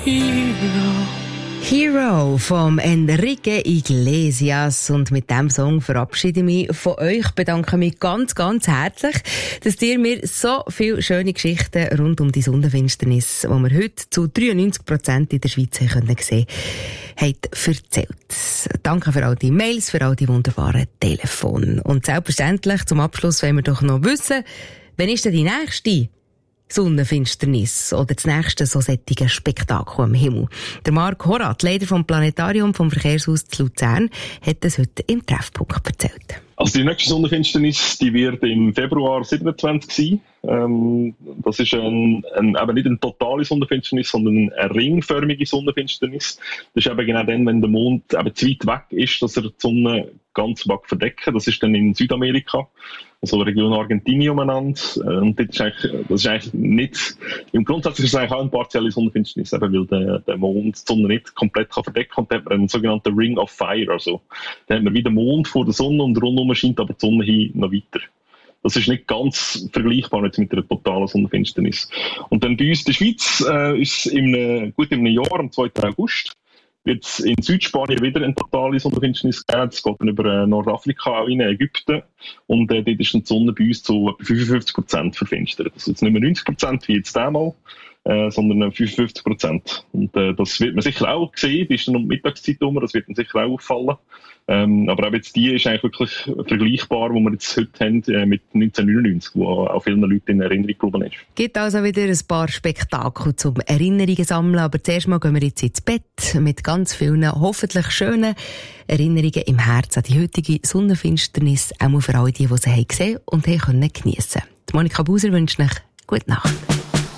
Hero vom Enrique Iglesias. Und mit diesem Song verabschiede ich mich von euch. Bedanke mich ganz, ganz herzlich, dass ihr mir so viele schöne Geschichten rund um die Sonnenfinsternis, die wir heute zu 93% in der Schweiz sehen können, habt erzählt. Danke für all die Mails, für all die wunderbaren Telefone. Und selbstverständlich zum Abschluss wollen wir doch noch wissen, wann ist denn die nächste Sonnenfinsternis oder das nächste so sättige Spektakel am Himmel? Der Marc Horath, Leiter vom Planetarium vom Verkehrshaus zu Luzern, hat es heute im Treffpunkt erzählt. Also die nächste Sonnenfinsternis, die wird im Februar 27 sein. Das ist eben nicht eine totale Sonnenfinsternis, sondern eine ringförmige Sonnenfinsternis. Das ist eben genau dann, wenn der Mond eben zu weit weg ist, dass er die Sonne ganz verdecken. Das ist dann in Südamerika, also Region Argentinien umeinander. Und das ist eigentlich nicht, im Grundsätzlich ist es eigentlich auch eine partielle Sonnenfinsternis, eben weil der Mond die Sonne nicht komplett verdecken kann. Und dann hat man einen sogenannten Ring of Fire. Also, dann hat man wie den Mond vor der Sonne und rundum scheint aber die Sonne hin noch weiter. Das ist nicht ganz vergleichbar jetzt mit einer totalen Sonnenfinsternis. Und dann bei uns in der Schweiz ist in einem Jahr, am 2. August, wird es in Südspanien wieder eine totale Sonnenfinsternis geben. Das geht dann über Nordafrika auch in Ägypten. Und dort ist die Sonne bei uns zu etwa 55% verfinstert. Das ist jetzt nicht mehr 90% wie jetzt einmal, sondern 55%. Und das wird man sicher auch sehen, bis dann um die Mittagszeit herum, das wird man sicher auch auffallen. Aber auch jetzt die ist eigentlich wirklich vergleichbar, wo wir jetzt heute haben, mit 1999, wo auch vielen Leuten in Erinnerung geblieben ist. Es gibt also wieder ein paar Spektakel zum Erinnerungen sammeln, aber zuerst mal gehen wir jetzt ins Bett mit ganz vielen hoffentlich schönen Erinnerungen im Herzen an die heutige Sonnenfinsternis, auch für alle die sie gesehen und geniessen konnten. Monika Buser wünscht euch gute Nacht.